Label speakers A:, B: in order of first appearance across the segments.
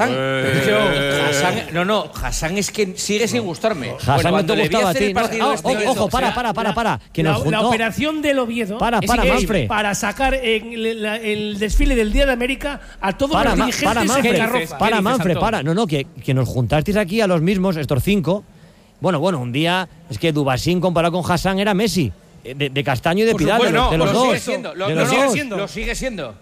A: Hassan es que sigue sin gustarme.
B: Hassan no te gustaba a ti. Ojo, para. Que nos juntó.
C: La operación del Oviedo
B: Manfred.
C: para sacar el desfile del Día de América a todos los dirigentes en carroza.
B: Manfred. No, que nos juntasteis aquí a los mismos, estos 5. Bueno, un día es que Dubasín comparado con Hassan era Messi. De Castaño y de Pidal, de los dos.
A: Lo sigue siendo.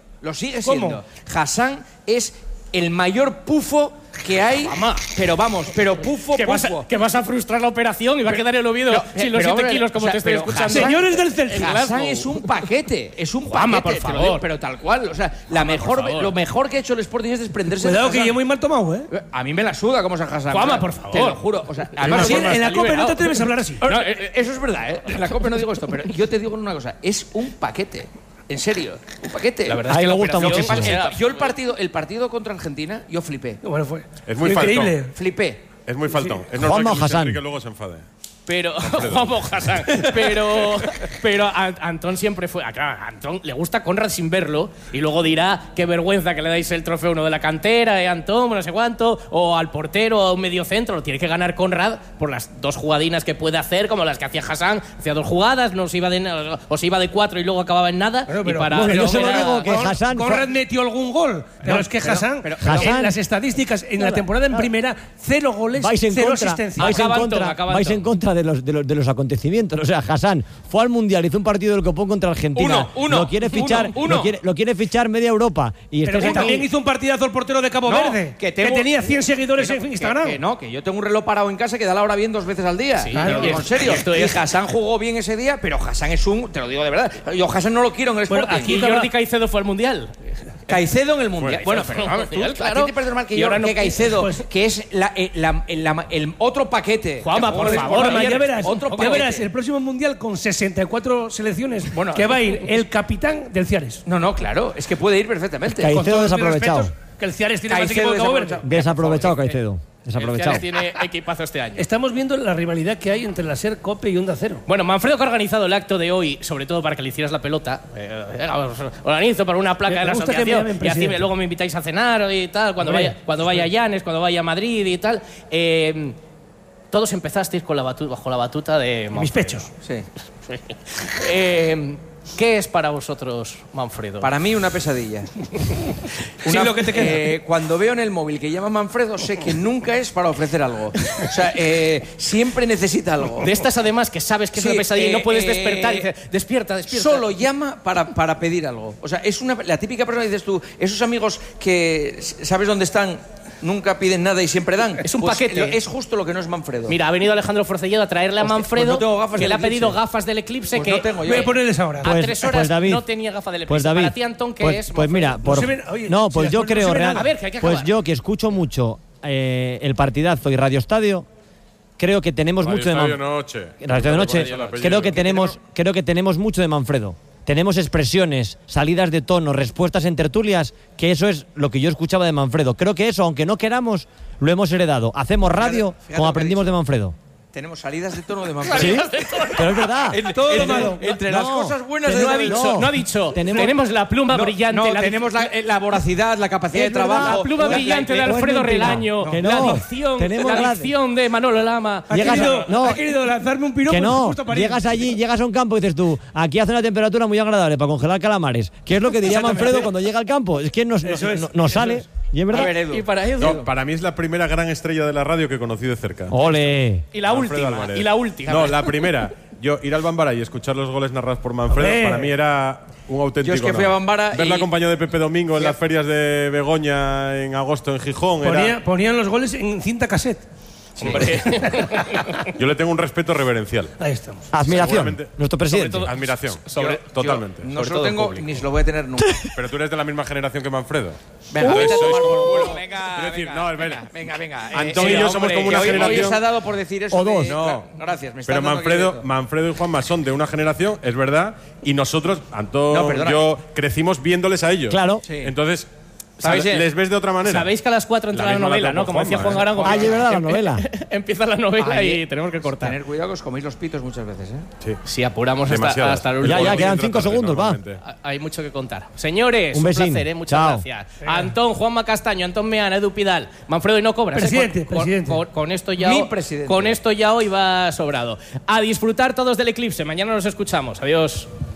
A: Hassan es el mayor pufo que hay. Pero pufo.
D: Que vas a frustrar la operación y va a quedar el Oviedo sin los 7 kilos como te estoy escuchando.
C: Señores del Celtic.
A: Hassan es un paquete.
D: por favor.
A: Pero tal cual. O sea, lo mejor que ha hecho el Sporting es desprenderse de
C: Cuidado
A: Hassan.
C: que yo muy mal tomado,
A: A mí me la suda como San Hassan.
D: Juanma, por favor.
A: Te lo juro. O sea, además,
C: en la Copa no te atreves a hablar así.
A: No, eso es verdad, En la Copa no digo esto, pero yo te digo una cosa. Es un paquete. En serio, un paquete.
D: La verdad es que
B: me gusta mucho.
A: Yo el partido contra Argentina, yo flipé.
C: Bueno, fue.
E: Es muy
C: increíble.
E: faltón.
A: Flipé.
E: Es muy faltón. Es
B: Juanma
E: normal que
B: Hassan.
E: Enrique luego se enfade.
D: Pero vamos, Hassan. Pero Antón siempre fue. Claro, a Antón le gusta Conrad sin verlo y luego dirá qué vergüenza que le dais el trofeo uno de la cantera, Antón, no sé cuánto, o al portero o a un medio centro. Lo tiene que ganar Conrad por las 2 jugadinas que puede hacer, como las que hacía Hassan. Hacía 2 jugadas, se iba de 4 y luego acaba en nada.
B: Yo se lo digo que Hassan.
C: Conrad metió algún gol. Pero es que Hassan, en las estadísticas, en la temporada en primera, 0 goles, 0 asistencias.
B: Vais en contra de los acontecimientos. O sea, Hassan fue al Mundial, hizo un partido del Copón contra Argentina. Lo quiere fichar media Europa.
C: Pero que también hizo un partidazo el portero de Cabo Verde, que tenía 100 seguidores en Instagram.
A: Que yo tengo un reloj parado en casa que da la hora bien 2 veces al día.
D: Sí, claro,
A: en serio. Y Hassan jugó bien ese día, pero Hassan es te lo digo de verdad. Yo Hassan no lo quiero en el Sporting.
D: Aquí Jordi Caicedo fue al Mundial.
A: Caicedo en el Mundial.
D: Bueno,
A: pero
D: claro.
A: ¿a ti te parece normal que Caicedo, que es el otro paquete?
D: Juanma, por favor,
C: ya verás, el próximo Mundial con 64 selecciones que va a ir el capitán del Ciares.
A: No, claro, es que puede ir perfectamente.
B: Caicedo desaprovechado.
C: Que el Ciares tiene más equipo que Cabo Verde.
B: Desaprovechado Caicedo. Desaprovechado.
D: El Ciares tiene equipazo este año.
C: Estamos viendo la rivalidad que hay entre la SER, COPE y Onda Cero.
D: Bueno, Manfredo, que ha organizado el acto de hoy, sobre todo para que le hicieras la pelota, organizo para una placa de la asociación y así luego me invitáis a cenar y tal, cuando vaya Llanes, cuando vaya a Madrid y tal. Todos empezasteis bajo la batuta de Manfredo.
C: Mis pechos.
A: Sí.
D: ¿Qué es para vosotros Manfredo?
A: Para mí una pesadilla.
C: Lo que te queda.
A: Cuando veo en el móvil que llama Manfredo, sé que nunca es para ofrecer algo. O sea, siempre necesita algo.
D: De estas, además, que sabes que es una pesadilla y no puedes despertar. Y dices, despierta.
A: Solo llama para pedir algo. O sea, es la típica persona, dices tú, esos amigos que sabes dónde están, nunca piden nada y siempre dan.
D: Es un paquete.
A: Es justo lo que no es Manfredo.
D: Mira, ha venido Alejandro Forcelledo a traerle a Manfredo,
A: pues no tengo gafas
D: que le ha
A: del
D: pedido
A: Eclipse.
D: gafas del Eclipse,
A: Pues
D: que
A: no tengo yo.
C: Voy a ponerles ahora.
D: a 3 horas
B: David,
D: no tenía gafa del Eclipse.
B: Pues David,
D: Para ti, Antón, ¿qué es?
B: Pues mira, yo creo
D: A ver, que hay que acabar.
B: pues yo que escucho mucho el partidazo y Radio Estadio, creo que tenemos mucho de Manfredo. Radio Estadio Noche. Creo que tenemos mucho de Manfredo. Tenemos expresiones, salidas de tono, respuestas en tertulias, que eso es lo que yo escuchaba de Manfredo. Creo que eso, aunque no queramos, lo hemos heredado. Hacemos radio como aprendimos de Manfredo.
A: Tenemos salidas de tono de Manfredo.
B: ¿Sí? Pero es verdad.
A: Todo lo malo. Entre las cosas buenas de David.
D: No ha dicho. Tenemos la pluma brillante.
A: Tenemos la voracidad, la capacidad de trabajo.
D: La pluma brillante de Alfredo Relaño. La dicción de Manolo Lama.
C: Ha querido lanzarme un piropo.
B: Que no,
C: justo para
B: llegas allí, llegas a un campo y dices tú, aquí hace una temperatura muy agradable para congelar calamares. ¿Qué es lo que diría Manfredo cuando llega al campo? Es que nos sale. ¿Y es verdad?
D: Y para Edu.
E: No, para mí es la primera gran estrella de la radio que conocí de cerca.
B: ¡Ole!
D: Y la última.
E: No, la primera. Yo ir al Bambara y escuchar los goles narrados por Manfredo, para mí era un auténtico.
A: Yo es que fui a Bambara
E: verla acompañado de Pepe Domingo en las ferias de Begoña en agosto en Gijón.
C: Ponían los goles en cinta cassette.
E: Sí. Yo le tengo un respeto reverencial.
C: Ahí estamos.
B: Admiración. Nuestro presidente.
E: Admiración. Totalmente.
A: No se lo tengo ni se lo voy a tener nunca.
E: Pero tú eres de la misma generación que Manfredo.
A: Venga, vete a tomar por culo.
E: Venga. Antón y yo somos como una generación.
A: Hoy os ha dado por decir eso.
B: O dos.
E: No.
A: Gracias.
E: Pero Manfredo y Juanma son de una generación, es verdad, y nosotros, Antón y yo, crecimos viéndoles a ellos.
B: Claro.
E: Sí. Entonces, ¿Les ves de otra manera?
D: Sabéis que a las 4 entra la novela, ¿no? Como decía Juan Garán.
B: Es verdad, la novela.
D: Empieza la novela y tenemos que cortar.
A: Tener cuidado que os coméis los pitos muchas veces, ¿eh?
D: Sí, apuramos hasta el último.
B: Ya, quedan 5 segundos, va.
D: Hay mucho que contar. Señores,
B: un
D: placer, muchas gracias. Antón, Juanma Castaño, Antón Meana, Edu Pidal, Manfredo y no cobras.
C: Presidente.
D: Con esto ya hoy va sobrado. A disfrutar todos del eclipse. Mañana nos escuchamos. Adiós.